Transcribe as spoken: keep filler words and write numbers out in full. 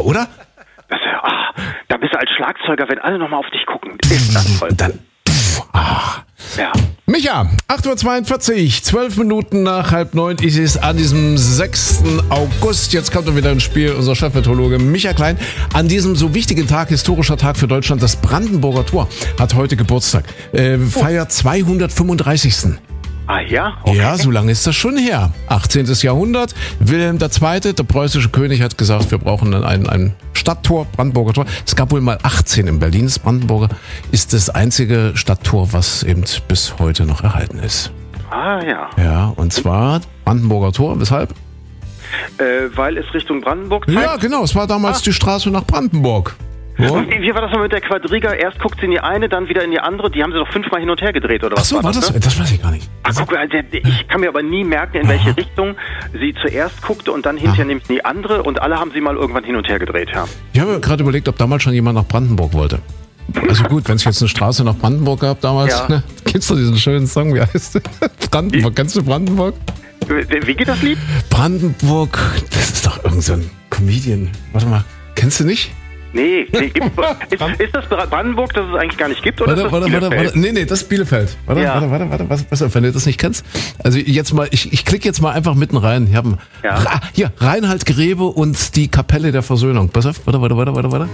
oder? Das, ah, da bist du als Schlagzeuger, wenn alle nochmal auf dich gucken. Ist das toll. Dann, pff, ah. Ja. Micha, acht Uhr zweiundvierzig, zwölf Minuten nach halb neun ist es an diesem sechsten August. Jetzt kommt er wieder ins Spiel, unser Chefmeteorologe Micha Klein. An diesem so wichtigen Tag, historischer Tag für Deutschland, das Brandenburger Tor hat heute Geburtstag. Äh, feiert zweihundertfünfunddreißigsten Ah ja? Okay. Ja, so lange ist das schon her. achtzehntes Jahrhundert. Wilhelm der Zweite, der preußische König, hat gesagt, wir brauchen ein, ein Stadttor, Brandenburger Tor. Es gab wohl mal achtzehn in Berlin. Das Brandenburger ist das einzige Stadttor, was eben bis heute noch erhalten ist. Ah ja. Ja, und zwar Brandenburger Tor. Weshalb? Äh, weil es Richtung Brandenburg zeigt? Ja, genau. Es war damals ah. die Straße nach Brandenburg. Ja. Und wie, wie war das noch mit der Quadriga? Erst guckt sie in die eine, dann wieder in die andere. Die haben sie doch fünfmal hin und her gedreht, oder was? Ach so, war das? Ne? Das weiß ich gar nicht. Ach, guck, ich kann mir aber nie merken, in welche Aha. Richtung sie zuerst guckte und dann hinterher nimmt die andere und alle haben sie mal irgendwann hin und her gedreht, ja. Ich habe gerade überlegt, ob damals schon jemand nach Brandenburg wollte. Also gut, wenn es jetzt eine Straße nach Brandenburg gab damals, ja. ne? Kennst du diesen schönen Song, wie heißt der? Brandenburg, kennst du Brandenburg? Wie geht das Lied? Brandenburg, das ist doch irgend so ein Comedian. Warte mal, kennst du nicht? Nee, nee gibt's, ist, ist das Brandenburg, das es eigentlich gar nicht gibt? Oder warte, ist das warte, warte, warte. Nee, nee, das ist Bielefeld. Warte, ja. warte, warte, warte, was, pass auf, wenn du das nicht kennst. Also jetzt mal, ich, ich klicke jetzt mal einfach mitten rein. Ich hab ein, ja. Ra, hier, Reinhard Grebe und die Kapelle der Versöhnung. Pass auf, warte, warte, warte, warte, warte.